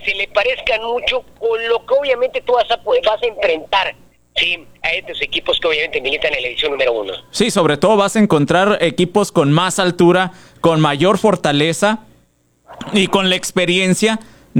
se le parezcan mucho con lo que obviamente tú vas a enfrentar, sí, a estos equipos que obviamente militan en la edición número 1. Sí, sobre todo vas a encontrar equipos con más altura, con mayor fortaleza y con la experiencia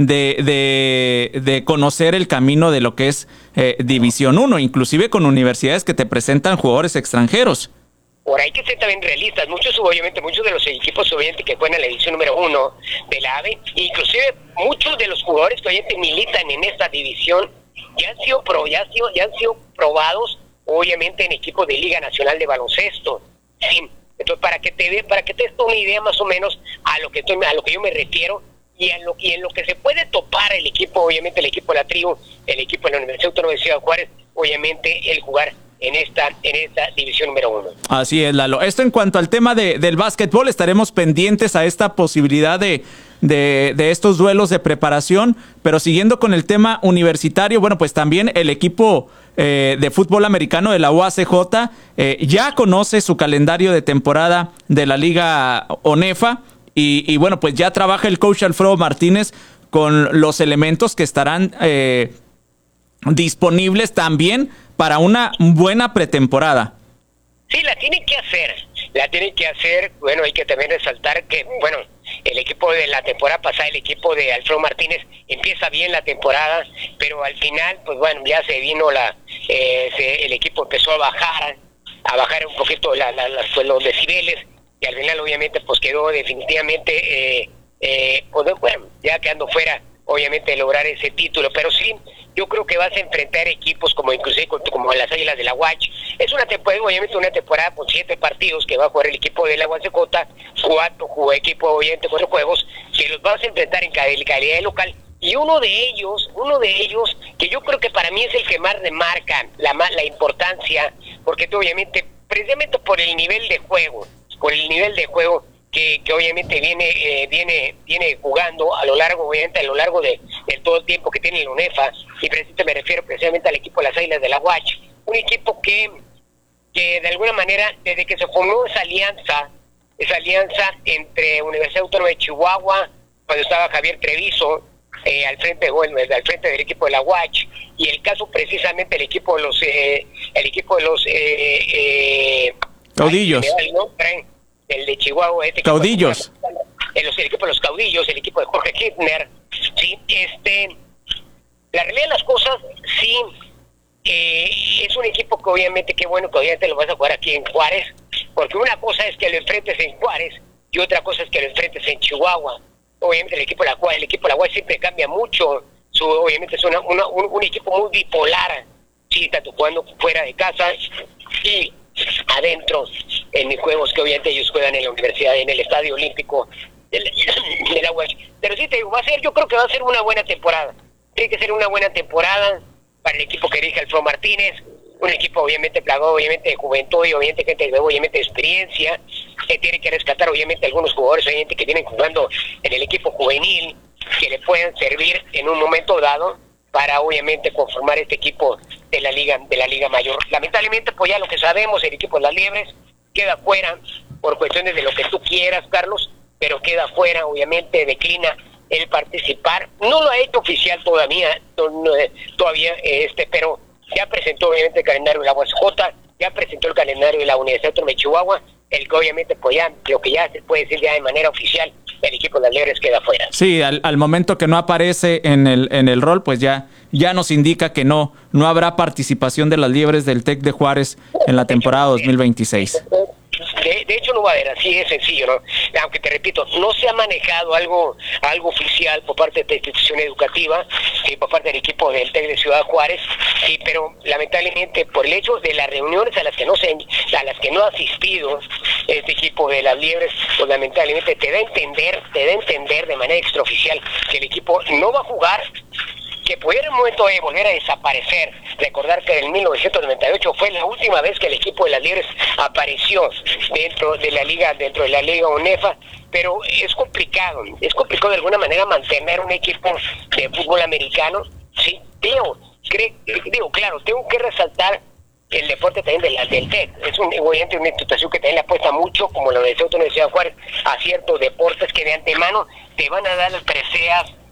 de conocer el camino de lo que es División 1, inclusive con universidades que te presentan jugadores extranjeros. Ahora hay que ser también realistas, muchos de los equipos obviamente que juegan en la edición número 1 de la AVE, inclusive muchos de los jugadores que obviamente militan en esta división ya han sido probados obviamente en equipos de Liga Nacional de Baloncesto. Sí. Entonces para que te des una idea más o menos a lo que yo me refiero y en lo que se puede topar el equipo, obviamente el equipo de la tribu, el equipo de la Universidad Autónoma de Ciudad Juárez, obviamente el jugar en esta división número 1. Así es, Lalo. Esto en cuanto al tema del básquetbol, estaremos pendientes a esta posibilidad de estos duelos de preparación, pero siguiendo con el tema universitario, bueno, pues también el equipo de fútbol americano de la UACJ ya conoce su calendario de temporada de la Liga ONEFA y bueno, pues ya trabaja el coach Alfredo Martínez con los elementos que estarán disponibles también para una buena pretemporada. Sí, la tiene que hacer. Bueno, hay que también resaltar que, bueno, el equipo de la temporada pasada, el equipo de Alfredo Martínez, empieza bien la temporada, pero al final, pues bueno, ya se vino el equipo empezó a bajar un poquito los decibeles, y al final obviamente pues quedó definitivamente, pues, bueno, ya quedando fuera, obviamente, de lograr ese título, pero sí, yo creo que vas a enfrentar equipos como inclusive como las Águilas de la UACH. Es una temporada, obviamente una temporada con 7 partidos que va a jugar el equipo de la UACJ, 4 equipos, obviamente 4 juegos, que los vas a enfrentar en calidad de local. Y uno de ellos, que yo creo que para mí es el que más remarca la importancia, porque tú, obviamente, precisamente por el nivel de juego, que obviamente viene jugando a lo largo de todo el tiempo que tiene el UNEFA, y precisamente me refiero precisamente al equipo de las Águilas de la UACH, un equipo que de alguna manera, desde que se formó esa alianza entre Universidad Autónoma de Chihuahua, cuando estaba Javier Treviso al frente del equipo de la UACH, y el caso precisamente el equipo de los Caudillos. El de Chihuahua, Caudillos. El equipo de los Caudillos, el equipo de Jorge Kirchner, sí, la realidad de las cosas, sí, es un equipo que obviamente, qué bueno que obviamente lo vas a jugar aquí en Juárez, porque una cosa es que lo enfrentes en Juárez y otra cosa es que lo enfrentes en Chihuahua. Obviamente el equipo de la UACJ siempre cambia mucho, obviamente es un equipo muy bipolar, sí, tanto jugando fuera de casa y adentro en mis juegos que obviamente ellos juegan en la universidad, en el Estadio Olímpico de la UACH. Pero sí te digo, yo creo que va a ser una buena temporada. Tiene que ser una buena temporada para el equipo que dirige Alfredo Martínez, un equipo obviamente plagado obviamente de juventud y obviamente gente de obviamente de experiencia, que tiene que rescatar obviamente algunos jugadores obviamente que vienen jugando en el equipo juvenil, que le puedan servir en un momento dado para obviamente conformar este equipo de la liga mayor. Lamentablemente, pues ya lo que sabemos, el equipo de las Liebres queda fuera por cuestiones de lo que tú quieras, Carlos, pero queda fuera, obviamente declina el participar. No lo ha hecho oficial todavía, pero ya presentó obviamente el calendario de la UACJ, ya presentó el calendario de la Universidad Autónoma de Chihuahua, el que obviamente pues ya, lo que ya se puede decir ya de manera oficial, el equipo de las Liebres queda fuera. Sí, al momento que no aparece en el rol, pues ya nos indica que no habrá participación de las Liebres del TEC de Juárez en la temporada 2026. De hecho no va a haber, así es sencillo, ¿no? Aunque te repito, no se ha manejado algo oficial por parte de esta institución educativa, sí, por parte del equipo del TEC de Ciudad Juárez, sí, pero lamentablemente por el hecho de las reuniones a las que no ha asistido este equipo de las Liebres, pues lamentablemente te da a entender de manera extraoficial que el equipo no va a jugar, que pudiera en un momento de volver a desaparecer. Recordar que en 1998 fue la última vez que el equipo de las Liebres apareció dentro de la liga ONEFA, pero es complicado de alguna manera mantener un equipo de fútbol americano. Sí, claro, tengo que resaltar el deporte también del TEC. Es obviamente una institución que también le apuesta mucho, como la Universidad Autónoma de Ciudad Juárez, a ciertos deportes que de antemano te van a dar las preseas